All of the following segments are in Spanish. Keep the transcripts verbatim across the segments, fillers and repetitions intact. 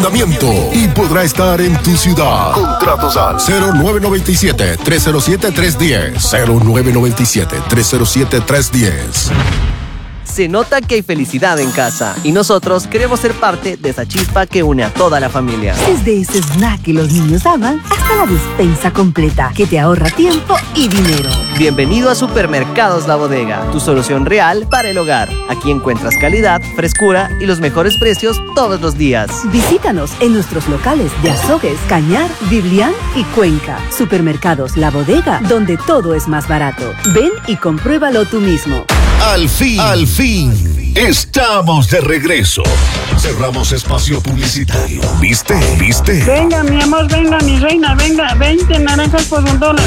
y podrá estar en tu ciudad. Contratos al cero nueve nueve siete, tres cero siete, tres uno cero. cero nueve nueve siete, tres cero siete, tres uno cero. Se nota que hay felicidad en casa y nosotros queremos ser parte de esa chispa que une a toda la familia. Desde ese snack que los niños aman hasta la despensa completa que te ahorra tiempo y dinero. Bienvenido a Supermercados La Bodega, tu solución real para el hogar. Aquí encuentras calidad, frescura y los mejores precios todos los días. Visítanos en nuestros locales de Azogues, Cañar, Biblián y Cuenca. Supermercados La Bodega, donde todo es más barato. Ven y compruébalo tú mismo. Al fin, al fin, estamos de regreso. Cerramos espacio publicitario. ¿Viste? ¿Viste? Venga, mi amor, venga, mi reina, venga, veinte naranjas por un dólar.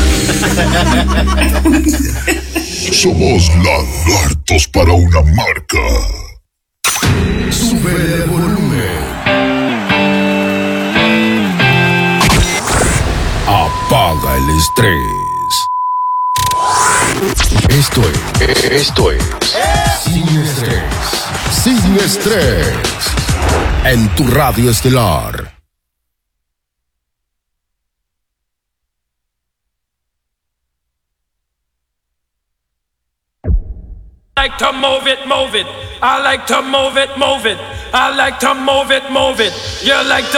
Somos lagartos para una marca. Sube el volumen. Apaga el estrés. Esto es, esto es Sin Estrés, Sin Estrés, en tu radio estelar. I like to move it, move it. I like to move it, move it. I like to move it, move it. You like to